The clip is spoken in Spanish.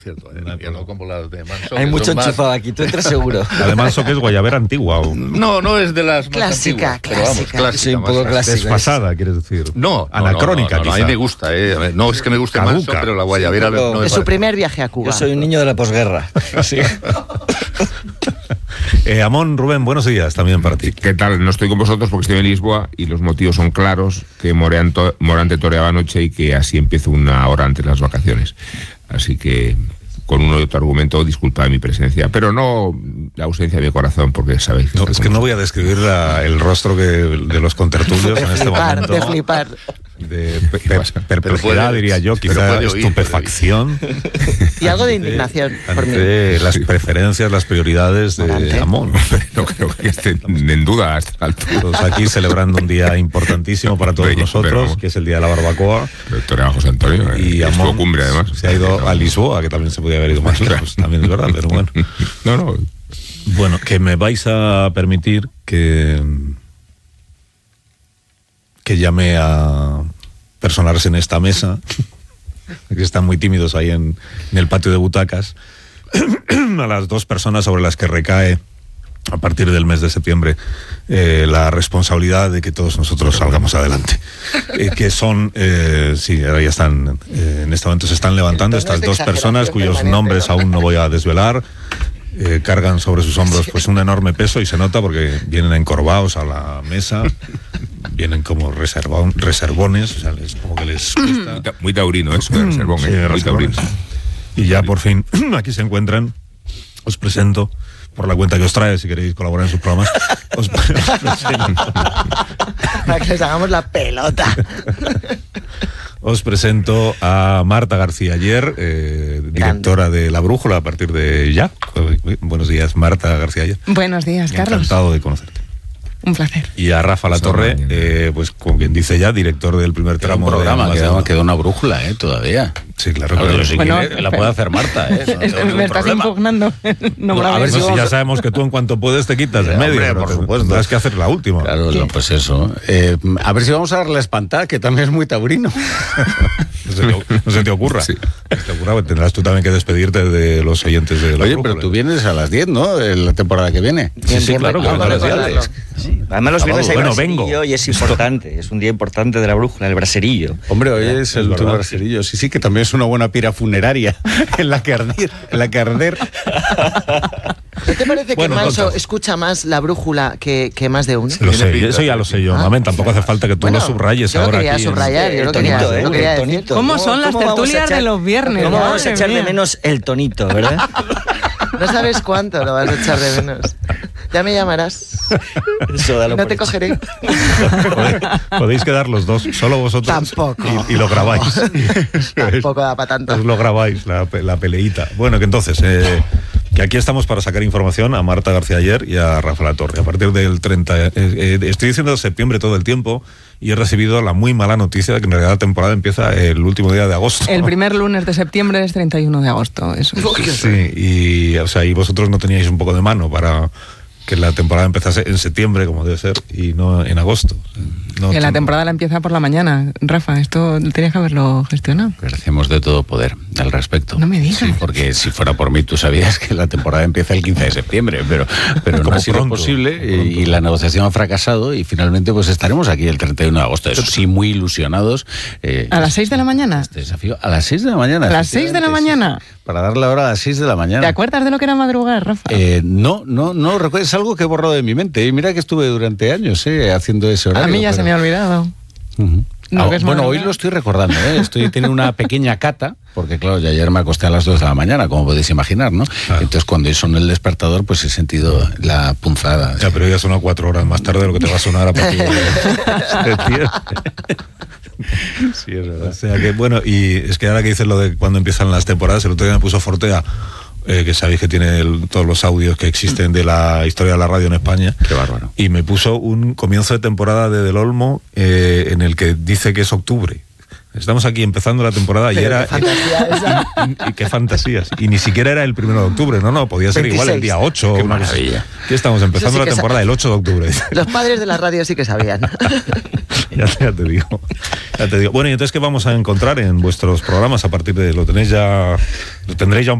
Cierto, no como las de Manso. Hay mucho enchufado aquí, tú entras seguro. La de Manso, que es guayabera antigua. No es de las clásica, más antiguas, pero vamos, clásica. Sí, un poco clásica. Desfasada, quieres decir. No, anacrónica, no, quizá. a mí me gusta, No es que me guste Caduca. Manso, pero la guayabera Sí, no me es parece. su primer viaje a Cuba. Yo soy un niño de la posguerra. Sí. Amón, Rubén, buenos días también para ti. ¿Qué tal? No estoy con vosotros porque estoy en Lisboa y los motivos son claros, que Morante toreaba anoche y que así empiezo una hora antes las vacaciones. Así que, con uno y otro argumento, disculpad mi presencia, pero no la ausencia de mi corazón, porque sabéis... No, es que no voy a describir el rostro de los contertulios en este momento. De flipar. De perplejidad, diría yo, quizá estupefacción. Y algo de indignación por mí. Ante las preferencias, las prioridades de Amón. No creo que estén en duda hasta el altura. Todos aquí celebrando un día importantísimo para todos nosotros, que es el día de la barbacoa. Toreaba José Antonio, y Amón Amón cumbre, además. se ha ido a Lisboa, que también se podía haber ido más lejos, también es verdad, pero bueno. No. Bueno, que me vais a permitir que llame a personarse en esta mesa, que están muy tímidos ahí en el patio de butacas, a las dos personas sobre las que recae a partir del mes de septiembre la responsabilidad de que todos nosotros salgamos adelante, que son sí, ahora ya están en este momento se están levantando estas dos personas cuyos nombres aún no voy a desvelar. Cargan sobre sus hombros pues un enorme peso y se nota porque vienen encorvados a la mesa, vienen como reservones, o sea, como que les cuesta. Muy taurino eso, reservón, Sí, muy taurino. Y ya por fin aquí se encuentran. Os presento, por la cuenta que os trae, si queréis colaborar en sus programas, os presento. Para que les hagamos la pelota. Os presento a Marta García Aller, directora de La Brújula a partir de ya. Buenos días, Marta García Aller. Buenos días, Carlos. Encantado de conocerte. Un placer. Y a Rafa Latorre, pues como quien dice ya, director del primer tramo un programa, de quedó una brújula, todavía. Sí, claro. Claro, si Bueno, quiere, la puede hacer Marta, no tengo me estás problema. impugnando. No, A ver Si si ya sabemos que tú en cuanto puedes te quitas de medio. Hombre, pero por supuesto. tendrás que hacer la última. Claro, pues eso. A ver si vamos a darle a espantar, que también es muy taurino. No se te ocurra. Sí. No se te ocurra, porque tendrás tú también que despedirte de los oyentes de La Oye, Brújula. pero tú vienes a las 10, ¿no? La temporada que viene. Sí, claro, que vengo a las 10. Sí. Además los viernes hay Bueno, braserillo vengo. y es importante, es un día importante de La Brújula, el braserillo. Hombre, hoy es el verdad. braserillo. Sí, que también es una buena pira funeraria en la que arder. ¿No te parece Bueno, que Manso conta. escucha más La Brújula que más de uno? Lo sé, eso ya lo sé yo. Amén, tampoco hace falta que tú Bueno, lo subrayes yo lo ahora quería aquí. subrayar, yo lo quería, tonito, lo quería el decir. tonito. ¿Cómo son las vamos a tertulias echar- de los viernes? ¿Cómo vamos a Madre echar de mía. menos el tonito, verdad? No sabes cuánto lo vas a echar de menos. Ya me llamarás. Eso, dalo No por te hecho. cogeré. Podéis quedar los dos, solo vosotros. Tampoco. Y lo grabáis. Tampoco da para tanto. Os lo grabáis, la peleita. Bueno, que entonces, que aquí estamos para sacar información a Marta García Aller y a Rafa Latorre. A partir del 30, estoy diciendo septiembre todo el tiempo, y he recibido la muy mala noticia de que en realidad la temporada empieza el último día de agosto. El primer lunes de septiembre es 31 de agosto. Eso es. Sí, y, o sea, y vosotros no teníais un poco de mano para que la temporada empezase en septiembre, como debe ser, y no en agosto. No, Que la temporada la empieza por la mañana. Rafa, esto tenías que haberlo gestionado. Ejercemos de todo poder al respecto. No me digas. Sí, porque si fuera por mí, tú sabías que la temporada empieza el 15 de septiembre, pero no Como ha sido pronto, posible pronto. y la negociación ha fracasado y finalmente pues estaremos aquí el 31 de agosto. Eso sí, muy ilusionados. ¿A las 6 de la mañana? Este desafío a las 6 de la mañana. ¿A las 6 de la efectivamente, mañana? sí. Para dar la hora a las 6 de la mañana. ¿Te acuerdas de lo que era madrugar, Rafa? No recuerdo, es algo que he borrado de mi mente. Y mira que estuve durante años haciendo ese horario. A mí ya se pero- me ha olvidado. Ujú. No, que es Bueno, madrugar. hoy lo estoy recordando, estoy teniendo una pequeña cata, porque claro, ya ayer me acosté a las 2 de la mañana, como podéis imaginar, ¿no? Claro. Entonces cuando sonó el despertador, pues he sentido la punzada. Ya, pero ya sonó 4 horas más tarde de lo que te va a sonar a partir de septiembre. Sí, es verdad. O sea que, bueno, y es que ahora que dices lo de cuando empiezan las temporadas, el otro día me puso Fortea, que sabéis que tiene todos los audios que existen de la historia de la radio en España. Qué bárbaro. Y me puso un comienzo de temporada de Del Olmo en el que dice que es octubre. Estamos aquí empezando la temporada y Pero era... qué fantasía esa. Y qué fantasías. Y ni siquiera era el 1 de octubre, no, podía ser 26. igual el día 8. Qué una cosa. maravilla. Aquí estamos empezando Eso sí la que temporada el 8 de octubre. Los padres de la radio sí que sabían. Ya te digo. Bueno, y entonces, ¿qué vamos a encontrar en vuestros programas a partir de... Lo tendréis ya